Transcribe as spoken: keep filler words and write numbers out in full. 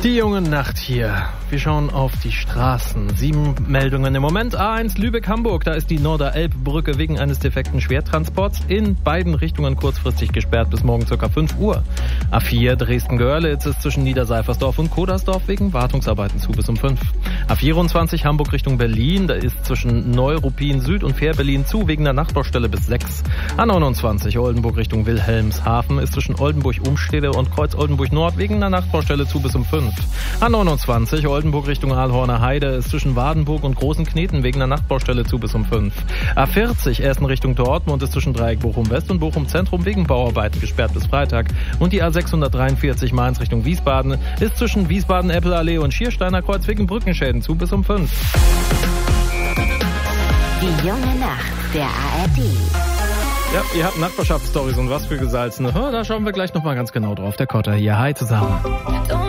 Die junge Nacht hier. Wir schauen auf die Straßen. Sieben Meldungen im Moment. A eins Lübeck-Hamburg. Da ist die Norderelbbrücke wegen eines defekten Schwertransports in beiden Richtungen kurzfristig gesperrt bis morgen ca. fünf Uhr. A vier Dresden-Görlitz ist zwischen Niederseifersdorf und Kodersdorf wegen Wartungsarbeiten zu bis um fünf. A vierundzwanzig Hamburg Richtung Berlin. Da ist zwischen Neuruppin Süd und Fähr-Berlin zu wegen der Nachbaustelle bis sechs. A neunundzwanzig Oldenburg Richtung Wilhelmshaven ist zwischen Oldenburg-Umstede und Kreuz-Oldenburg-Nord wegen der Nachbaustelle zu bis um fünf. A neunundzwanzig Oldenburg Richtung Aalhorner Heide ist zwischen Wadenburg und Großen Kneten wegen der Nachtbaustelle zu bis um fünf. A vierzig Essen Richtung Dortmund ist zwischen Dreieck Bochum West und Bochum Zentrum wegen Bauarbeiten gesperrt bis Freitag. Und die A sechshundertdreiundvierzig Mainz Richtung Wiesbaden ist zwischen Wiesbaden-Eppelallee und Schiersteiner Kreuz wegen Brückenschäden zu bis um fünf. Die junge Nacht der A R D. Ja, ihr habt Nachbarschaftsstories und was für Gesalzene. Da schauen wir gleich nochmal ganz genau drauf. Der Kotter hier. Hi zusammen.